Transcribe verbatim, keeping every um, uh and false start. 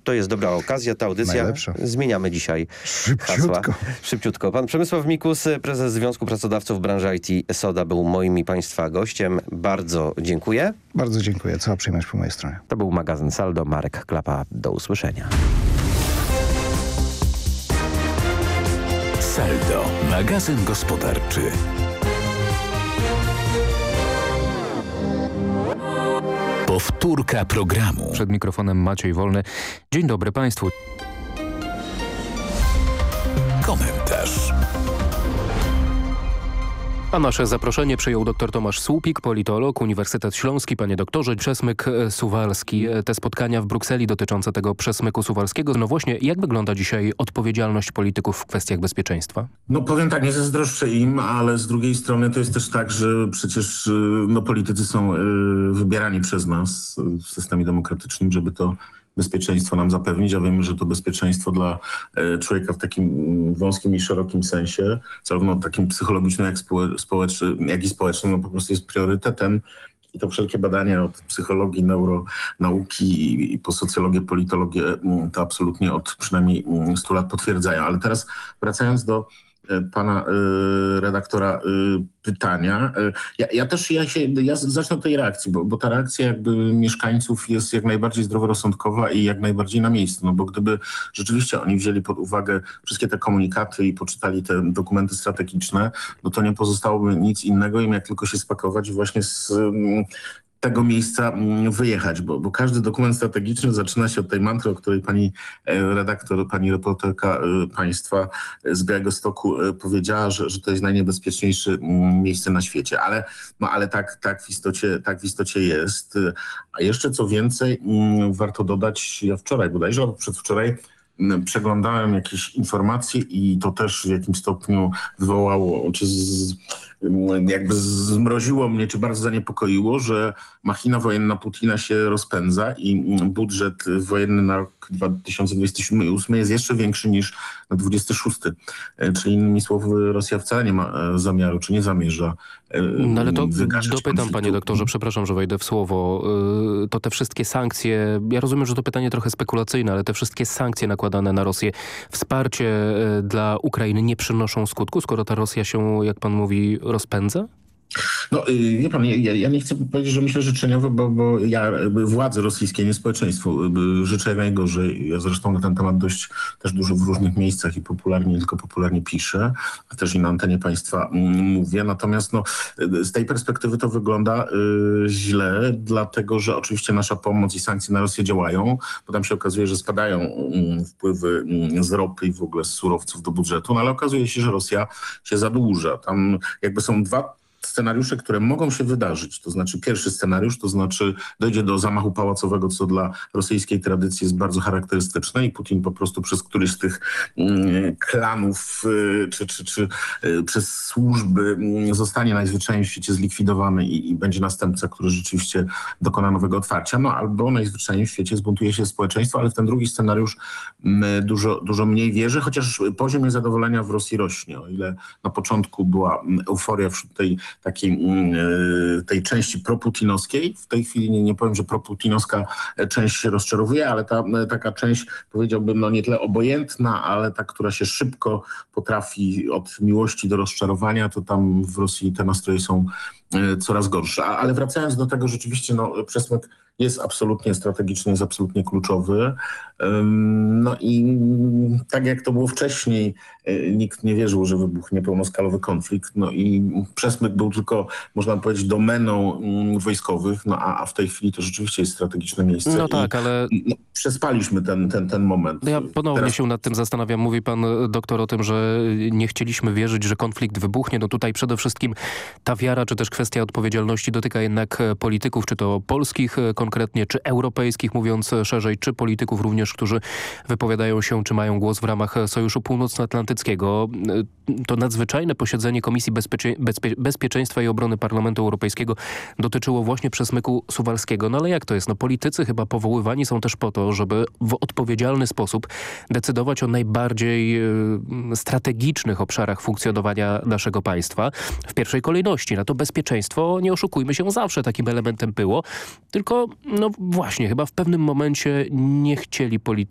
to jest dobra okazja, ta audycja. Najlepsza. Zmieniamy dzisiaj Szybciutko. hasła. Szybciutko. Pan Przemysław Mikus, prezes Związku Pracodawców Branży I T Soda, był moim i Państwa gościem. Bardzo dziękuję. Bardzo dziękuję. Cała przyjemność po mojej stronie. To był magazyn Saldo. Marek Klapa. Do usłyszenia. Saldo, magazyn gospodarczy. Powtórka programu. Przed mikrofonem Maciej Wolny. Dzień dobry Państwu. Komentarz. A nasze zaproszenie przyjął dr Tomasz Słupik, politolog, Uniwersytet Śląski. Panie doktorze, przesmyk suwalski. Te spotkania w Brukseli dotyczące tego przesmyku suwalskiego. No właśnie, jak wygląda dzisiaj odpowiedzialność polityków w kwestiach bezpieczeństwa? No powiem tak, nie zazdroszczę im, ale z drugiej strony to jest też tak, że przecież no, politycy są y, wybierani przez nas w systemie demokratycznym, żeby to bezpieczeństwo nam zapewnić, a wiemy, że to bezpieczeństwo dla e, człowieka w takim wąskim i szerokim sensie, zarówno takim psychologicznym, jak, społe- społecznym, jak i społecznym, no po prostu jest priorytetem. I to wszelkie badania od psychologii, neuronauki i, i po socjologię, politologię to absolutnie od przynajmniej stu lat potwierdzają. Ale teraz wracając do pana y, redaktora y, pytania. Y, ja, ja też ja się, ja zacznę od tej reakcji, bo, bo ta reakcja jakby mieszkańców jest jak najbardziej zdroworozsądkowa i jak najbardziej na miejscu. No bo gdyby rzeczywiście oni wzięli pod uwagę wszystkie te komunikaty i poczytali te dokumenty strategiczne, no to nie pozostałoby nic innego im jak tylko się spakować i właśnie z y, tego miejsca wyjechać, bo, bo każdy dokument strategiczny zaczyna się od tej mantry, o której pani redaktor, pani reporterka państwa z Białegostoku powiedziała, że, że to jest najniebezpieczniejsze miejsce na świecie. Ale, no, ale tak, tak, w istocie, tak w istocie jest. A jeszcze co więcej, warto dodać, ja wczoraj bodajże, albo przedwczoraj przeglądałem jakieś informacje i to też w jakimś stopniu wywołało, czy z, jakby zmroziło mnie, czy bardzo zaniepokoiło, że machina wojenna Putina się rozpędza i budżet wojenny na rok dwa tysiące dwudziesty siódmy i dwa tysiące dwudziesty ósmy jest jeszcze większy niż na dwudziesty szósty. Czyli innymi słowy Rosja wcale nie ma zamiaru, czy nie zamierza No ale to wygaszać dopytam, konfliktu. panie doktorze, przepraszam, że wejdę w słowo. To te wszystkie sankcje, ja rozumiem, że to pytanie trochę spekulacyjne, ale te wszystkie sankcje nakładane na Rosję, wsparcie dla Ukrainy nie przynoszą skutku, skoro ta Rosja się, jak pan mówi, rozpędza? No wie pan, ja, ja nie chcę powiedzieć, że myślę życzeniowo, bo, bo ja władze rosyjskie, nie społeczeństwu życzę jak najgorzej. Ja zresztą na ten temat dość też dużo w różnych miejscach i popularnie, nie tylko popularnie piszę, a też i na antenie państwa mówię. Natomiast no, z tej perspektywy to wygląda y, źle, dlatego że oczywiście nasza pomoc i sankcje na Rosję działają, bo tam się okazuje, że spadają y, wpływy y, z ropy i w ogóle z surowców do budżetu, no ale okazuje się, że Rosja się zadłuża. Tam jakby są dwa scenariusze, które mogą się wydarzyć. To znaczy pierwszy scenariusz, to znaczy dojdzie do zamachu pałacowego, co dla rosyjskiej tradycji jest bardzo charakterystyczne i Putin po prostu przez któryś z tych mm, klanów y, czy, czy, czy y, przez służby y, zostanie najzwyczajniej w świecie zlikwidowany i, i będzie następca, który rzeczywiście dokona nowego otwarcia. No albo najzwyczajniej w świecie zbuntuje się społeczeństwo, ale w ten drugi scenariusz y, dużo, dużo mniej wierzę, chociaż poziom niezadowolenia w Rosji rośnie. O ile na początku była euforia wśród tej takiej tej części proputinowskiej. W tej chwili nie, nie powiem, że proputinowska część się rozczarowuje, ale ta taka część, powiedziałbym, no nie tyle obojętna, ale ta, która się szybko potrafi od miłości do rozczarowania, to tam w Rosji te nastroje są coraz gorsze. A, ale wracając do tego, rzeczywiście no, przesmyk jest absolutnie strategiczny, jest absolutnie kluczowy. No i tak jak to było wcześniej, nikt nie wierzył, że wybuchnie pełnoskalowy konflikt. No i przesmyk był tylko, można powiedzieć, domeną wojskowych, no a, a w tej chwili to rzeczywiście jest strategiczne miejsce. No tak, I, ale... No, przespaliśmy ten, ten, ten moment. Ja ponownie Teraz... się nad tym zastanawiam. Mówi pan doktor o tym, że nie chcieliśmy wierzyć, że konflikt wybuchnie. No tutaj przede wszystkim ta wiara, czy też kwestia odpowiedzialności dotyka jednak polityków, czy to polskich konkretnie, czy europejskich, mówiąc szerzej, czy polityków również, którzy wypowiadają się, czy mają głos w ramach Sojuszu Północnoatlantyckiego. To nadzwyczajne posiedzenie Komisji Bezpiecze Bezpie Bezpieczeństwa i Obrony Parlamentu Europejskiego dotyczyło właśnie przesmyku suwalskiego. No ale jak to jest? No politycy chyba powoływani są też po to, żeby w odpowiedzialny sposób decydować o najbardziej y, strategicznych obszarach funkcjonowania naszego państwa. W pierwszej kolejności na to bezpieczeństwo, nie oszukujmy się, zawsze takim elementem było. Tylko no właśnie, chyba w pewnym momencie nie chcieli politycy